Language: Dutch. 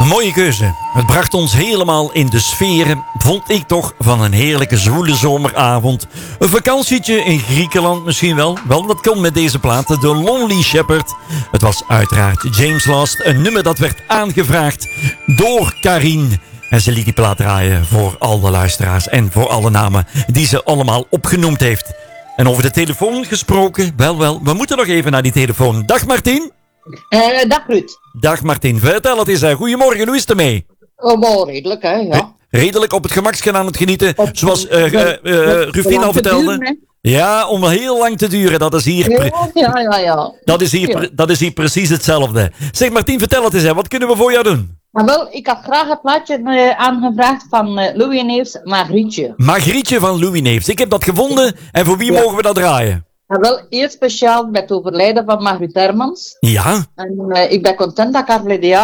mooie keuze. Het bracht ons helemaal in de sferen, vond ik toch, van een heerlijke zwoele zomeravond. Een vakantietje in Griekenland misschien wel. Wel, dat kon met deze plaat, The Lonely Shepherd. Het was uiteraard James Last, een nummer dat werd aangevraagd door Karin. En ze liet die plaat draaien voor alle luisteraars en voor alle namen die ze allemaal opgenoemd heeft. En over de telefoon gesproken, wel, we moeten nog even naar die telefoon. Dag Martien. Dag Ruud. Dag Martien, vertel het eens. Goedemorgen, hoe is het ermee? Oh, wel redelijk, hè, ja. Redelijk op het gemakje aan het genieten, zoals Rufien al vertelde. Ja, om heel lang te duren, dat is hier... Ja. Dat is hier precies hetzelfde. Zeg Martien, vertel het eens, wat kunnen we voor jou doen? Maar wel, ik had graag een plaatje aangevraagd van Louis Neefs, Margrietje. Margrietje van Louis Neefs, ik heb dat gevonden. En voor wie mogen we dat draaien? Maar wel, eerst speciaal met het overlijden van Margriet Hermans. Ja. En ik ben content dat ik haar verleden jaar